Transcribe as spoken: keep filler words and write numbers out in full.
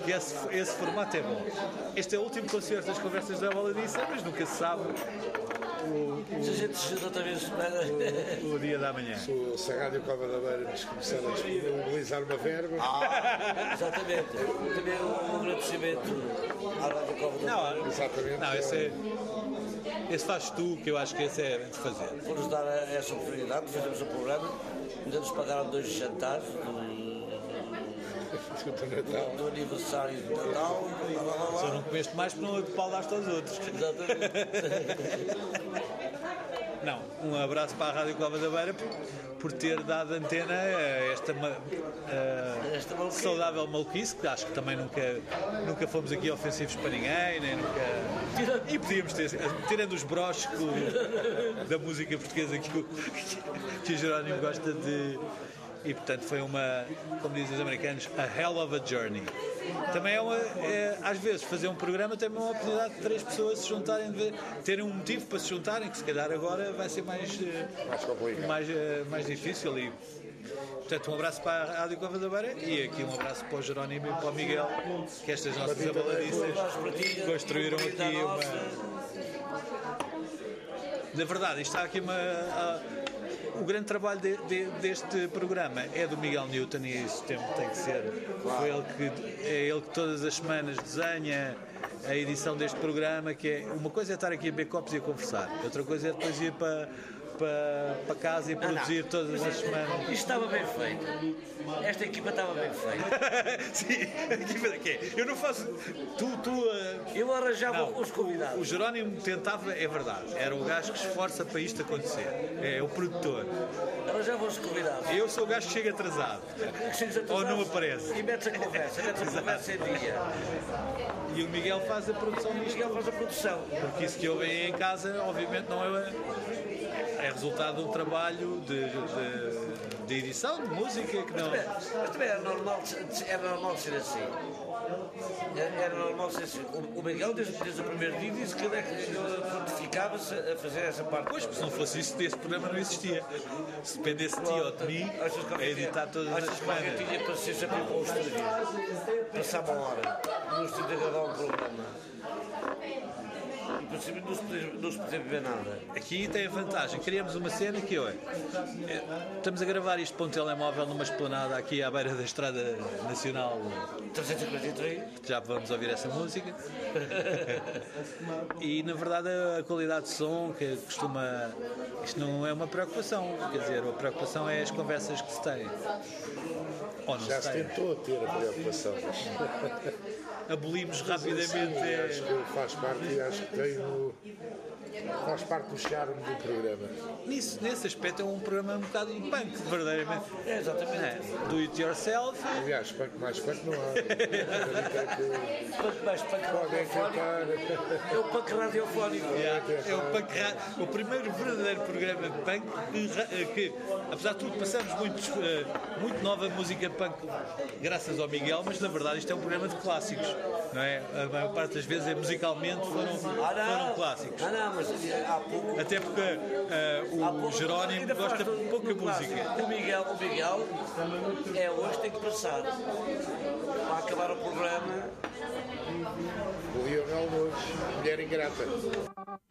que esse, esse formato é bom. Este é o último concerto das Conversas da Baladiça, mas nunca se sabe o, Se a gente se outra vez o, o dia da manhã. Se, se a Rádio Cova da Beira nos começar a disponibilizar uma verba. Ah, exatamente. Também um agradecimento à Rádio Cova da Beira. Não, exatamente. Não, esse é. Esse faz tu, que eu acho que esse é de fazer. Por nos dar essa oportunidade, fazemos o programa, ainda nos pagaram dois jantares do, do, do aniversário de Natal. Só não comeste mais porque não te paldaste aos outros. Exatamente. Não, um abraço para a Rádio Cova da Beira por, por ter dado antena a esta, a, esta maluquice. Saudável maluquice, que acho que também nunca, nunca fomos aqui ofensivos para ninguém, nem nunca. E podíamos ter, tirando os broches que, da música portuguesa que o, que o Jerónimo gosta de. E portanto foi uma, como dizem os americanos, a hell of a journey. Também é uma, é, às vezes fazer um programa também é uma oportunidade de três pessoas se juntarem, de, terem um motivo para se juntarem, que se calhar agora vai ser mais, mais complicado, mais, mais difícil. E, portanto, um abraço para a Rádio Cova da Beira e aqui um abraço para o Jerónimo e para o Miguel, que estas nossas abaladiças construíram aqui uma. Na verdade, isto está aqui uma. A, o grande trabalho de, de, deste programa é do Miguel Newton e isso tem, tem que ser. Foi ele que, é ele que todas as semanas desenha a edição deste programa, que é uma coisa é estar aqui a beber copos e a conversar, outra coisa é depois ir para, para, para casa e produzir não, não. todas as semanas. Isto estava bem feito. Esta equipa estava bem feita. Sim, a equipa de quê? Eu não faço. Tu. tu uh... Eu arranjava não, os convidados. O Jerónimo tentava, é verdade, era o gajo que se esforça para isto acontecer. É o produtor. Arranjava os convidados. Eu sou o gajo que chega atrasado. atrasado ou não aparece. E metes a conversa, metes a conversa em dia. E o Miguel faz a produção disto. O Miguel faz a produção. Porque isso que eu vejo em casa, obviamente, não é. É resultado de um trabalho de, de, de edição, de música que não. Mas também era normal, era normal ser assim. Era normal ser assim. O Miguel, desde, desde o primeiro dia, disse que fortificava-se a fazer essa parte. Pois, porque se não fosse isso, este programa não existia. Se dependesse de ti ou de mim, a editar todas as semanas. Eu tinha para ser sempre para o estúdio. Passar uma hora no estúdio a gravar um programa. Não se, não se podia beber nada. Aqui tem a vantagem, criamos uma cena que olha, estamos a gravar isto para um telemóvel numa esplanada aqui à beira da Estrada Nacional trezentos e quarenta e três. Já vamos ouvir essa música. E na verdade a qualidade de som que costuma, isto não é uma preocupação, quer dizer, a preocupação é as conversas que se têm. Ou não Já se, se tentou ter a preocupação. Abolimos rapidamente. Sim, acho que faz parte e acho que tem o, faz parte do charme do programa. Nisso, nesse aspecto é um programa um bocado punk, verdadeiramente. É, exatamente. É, do it yourself. Aliás, punk mais punk não há. Punk mais punk radiofónico. É o punk radiofónico. Yeah, é o, punk ra... o primeiro verdadeiro programa de punk que, que, apesar de tudo, passamos muito, muito nova música punk graças ao Miguel, mas na verdade isto é um programa de clássicos, não é? A maior parte das vezes é musicalmente foram, foram clássicos. Ah, não, mas há pouco. Até porque uh, o pouco, Jerónimo gosta de pouca música. O Miguel, o Miguel é hoje, tem que passar para acabar o programa. O Lionel hoje, mulher ingrata.